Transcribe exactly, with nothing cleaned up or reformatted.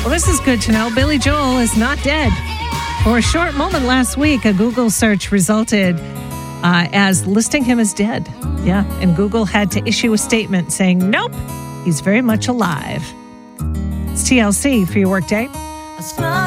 Well, this is good to know. Billy Joel is not dead. For a short moment last week, a Google search resulted uh, as listing him as dead. Yeah, and Google had to issue a statement saying, nope, he's very much alive. It's T L C for your workday.